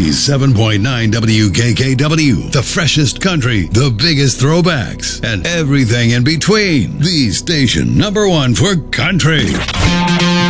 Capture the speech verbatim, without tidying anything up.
ninety-seven point nine W K K W. The freshest country, the biggest throwbacks, and everything in between. The station number one for country.